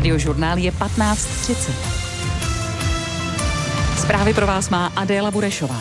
Radiožurnál je 15:30. Zprávy pro vás má Adéla Burešová.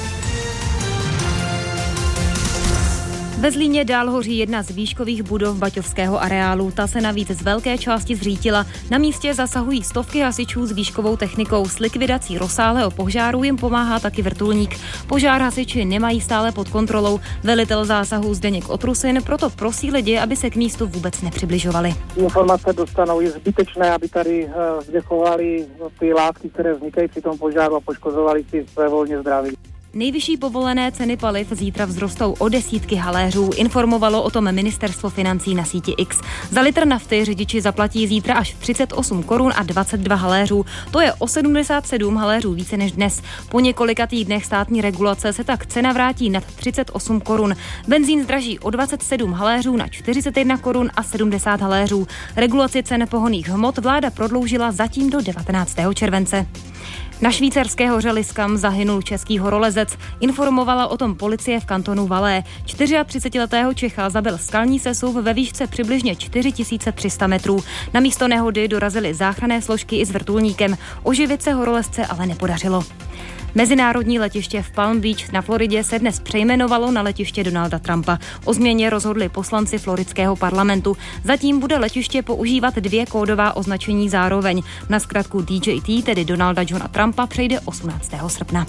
Ve Zlíně dál hoří jedna z výškových budov baťovského areálu. Ta se navíc z velké části zřítila. Na místě zasahují stovky hasičů s výškovou technikou. S likvidací rozsáhlého požáru jim pomáhá taky vrtulník. Požár hasiči nemají stále pod kontrolou. Velitel zásahu Zdeněk Otrusin proto prosí lidi, aby se k místu vůbec nepřibližovali. Informace dostanou, je zbytečné, aby tady vdechovali ty látky, které vznikají při tom požáru a poškozovali si své volně zdraví. Nejvyšší povolené ceny paliv zítra vzrostou o desítky haléřů, informovalo o tom ministerstvo financí na síti X. Za litr nafty řidiči zaplatí zítra až 38 korun a 22 haléřů. To je o 77 haléřů více než dnes. Po několika týdnech státní regulace se tak cena vrátí nad 38 korun. Benzín zdraží o 27 haléřů na 41 korun a 70 haléřů. Regulaci cen pohonných hmot vláda prodloužila zatím do 19. července. Na švýcarské hoře Liskam zahynul český horolezec. Informovala o tom policie v kantonu Valais. 34letého Čecha zabil skalní sesuv ve výšce přibližně 4300 metrů. Na místo nehody dorazily záchranné složky i s vrtulníkem. Oživit se horolezce ale nepodařilo. Mezinárodní letiště v Palm Beach na Floridě se dnes přejmenovalo na letiště Donalda Trumpa. O změně rozhodli poslanci floridského parlamentu. Zatím bude letiště používat 2 kódová označení zároveň. Na zkratku DJT, tedy Donalda Johna Trumpa, přejde 18. srpna.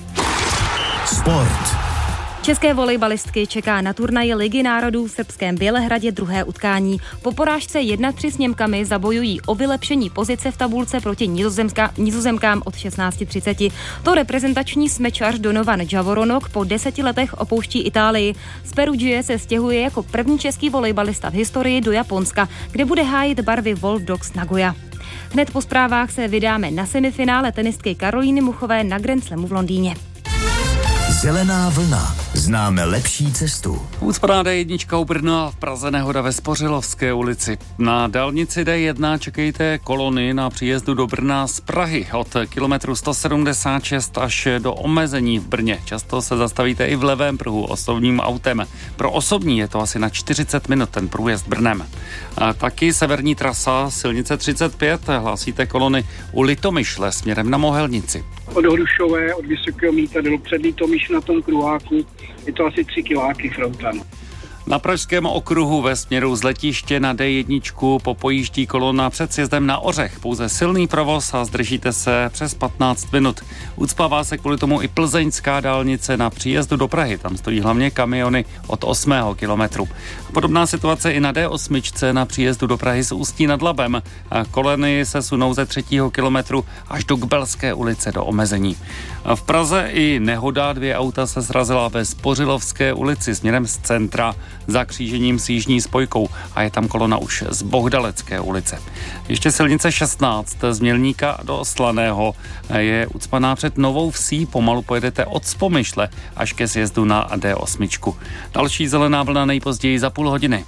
Sport. České volejbalistky čeká na turnaji Ligy národů v srbském Bělehradě druhé utkání. Po porážce 1-3 s Němkami zabojují o vylepšení pozice v tabulce proti Nizozemkám od 16:30. To reprezentační smečař Donovan Javoronok po 10 letech opouští Itálii. Z Perugie se stěhuje jako první český volejbalista v historii do Japonska, kde bude hájit barvy Wolf Dogs Nagoya. Hned po zprávách se vydáme na semifinále tenistky Karolíny Muchové na Grand Slamu v Londýně. Zelená vlna. Známe lepší cestu. Ucpaná D1 u Brna, v Praze nehoda ve Spořilovské ulici. Na dálnici D1 čekejte kolony na příjezdu do Brna z Prahy od kilometru 176 až do omezení v Brně. Často se zastavíte i v levém pruhu osobním autem. Pro osobní je to asi na 40 minut ten průjezd Brnem. A taky severní trasa silnice 35 hlásíte kolony u Litomyšle směrem na Mohelnici. Od Hrušové, od Vysokého Mýta před Litomyš na tom kruháku je to asi 3 kiláky frontan. Na Pražském okruhu ve směru z letiště na D1 popojíždí kolona před sjezdem na Ořech. Pouze silný provoz a zdržíte se přes 15 minut. Ucpává se kvůli tomu i plzeňská dálnice na příjezdu do Prahy. Tam stojí hlavně kamiony od 8. kilometru. Podobná situace i na D8 na příjezdu do Prahy z Ústí nad Labem. Kolony se sunou ze 3. kilometru až do Kbelské ulice do omezení. V Praze i nehoda, 2 auta se srazila ve Spořilovské ulici směrem z centra za křížením s jižní spojkou a je tam kolona už z Bohdalecké ulice. Ještě silnice 16 z Mělníka do Slaného je ucpaná před Novou Vsí, pomalu pojedete od Spomyšle až ke sjezdu na D8. Další zelená vlna nejpozději za půl hodiny.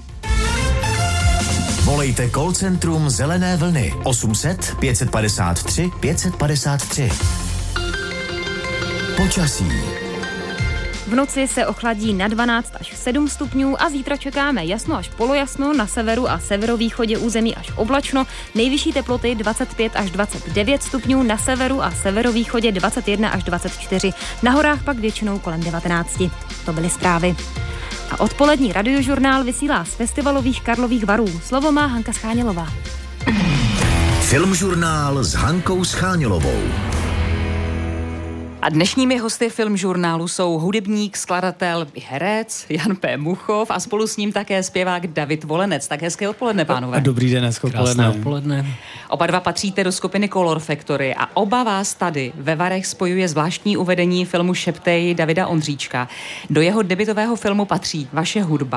Volejte call centrum Zelené vlny 800 553 553. Počasí. V noci se ochladí na 12 až 7 stupňů a zítra čekáme jasno až polojasno, na severu a severovýchodě území až oblačno, nejvyšší teploty 25 až 29 stupňů, na severu a severovýchodě 21 až 24, na horách pak většinou kolem 19. To byly zprávy. A odpolední radiožurnál vysílá z festivalových Karlových Varů. Slovo má Hanka Schánělová. Filmžurnál s Hankou Schánělovou. A dnešními hosty Filmžurnálu jsou hudebník, skladatel, herec Jan P. Muchov a spolu s ním také zpěvák David Volenec. Tak hezké odpoledne, pánové. Dobrý den, hezké odpoledne. Oba dva patříte do skupiny Color Factory a oba vás tady ve Varech spojuje zvláštní uvedení filmu Šeptej Davida Ondříčka. Do jeho debutového filmu patří vaše hudba.